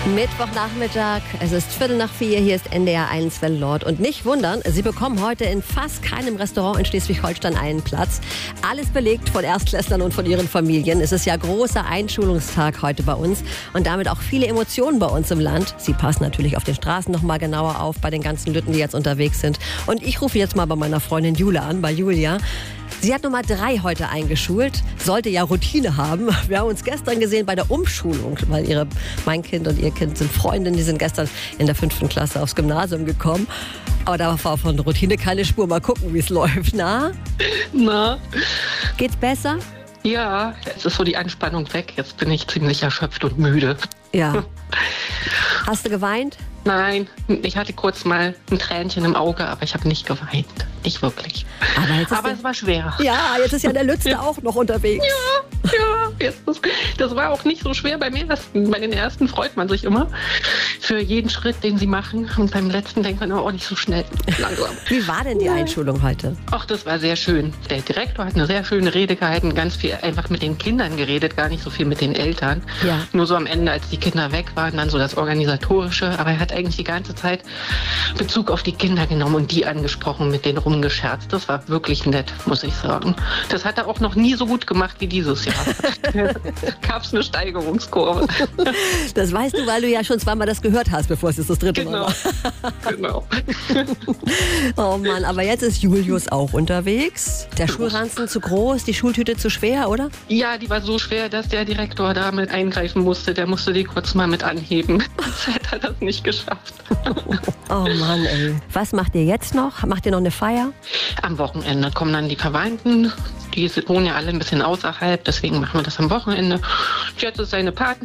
Mittwochnachmittag, es ist 3:45, hier ist NDR 1 Welle Nord. Und nicht wundern, Sie bekommen heute in fast keinem Restaurant in Schleswig-Holstein einen Platz. Alles belegt von Erstklässlern und von ihren Familien. Es ist ja großer Einschulungstag heute bei uns und damit auch viele Emotionen bei uns im Land. Sie passen natürlich auf den Straßen noch mal genauer auf bei den ganzen Lütten, die jetzt unterwegs sind. Und ich rufe jetzt mal bei meiner Freundin Jule an, bei Julia. Sie hat Nummer 3 heute eingeschult, sollte ja Routine haben. Wir haben uns gestern gesehen bei der Umschulung, weil mein Kind und ihr Kind sind Freundinnen, die sind gestern in der 5. Klasse aufs Gymnasium gekommen. Aber da war von Routine keine Spur. Mal gucken, wie es läuft. Na? Geht's besser? Ja, jetzt ist so die Anspannung weg. Jetzt bin ich ziemlich erschöpft und müde. Ja. Hast du geweint? Nein, ich hatte kurz mal ein Tränchen im Auge, aber ich habe nicht geweint. Nicht wirklich. Aber es war schwer. Ja, jetzt ist ja der Lützte auch noch unterwegs. Ja, das war auch nicht so schwer beim ersten. Bei den ersten freut man sich immer für jeden Schritt, den sie machen. Und beim letzten denkt man immer, oh, nicht so schnell, langsam. Wie war denn die Einschulung heute? Ach, das war sehr schön. Der Direktor hat eine sehr schöne Rede gehalten, ganz viel einfach mit den Kindern geredet, gar nicht so viel mit den Eltern. Ja. Nur so am Ende, als die Kinder weg waren, dann so das Organisatorische. Aber er hat eigentlich die ganze Zeit Bezug auf die Kinder genommen und die angesprochen, mit denen rumgescherzt. Das war wirklich nett, muss ich sagen. Das hat er auch noch nie so gut gemacht wie dieses Jahr. Da gab es eine Steigerungskurve. Das weißt du, weil du ja schon zweimal das gehört hast, bevor es das dritte Mal war. Genau. Oh Mann, aber jetzt ist Julius auch unterwegs. Der Schulranzen zu groß, die Schultüte zu schwer, oder? Ja, die war so schwer, dass der Direktor da mit eingreifen musste. Der musste die kurz mal mit anheben. Sonst hätte er das nicht geschafft. Oh Mann, ey. Was macht ihr jetzt noch? Macht ihr noch eine Feier? Am Wochenende kommen dann die Verwandten. Die wohnen ja alle ein bisschen außerhalb, deswegen machen wir das am Wochenende. Jetzt ist seine Party.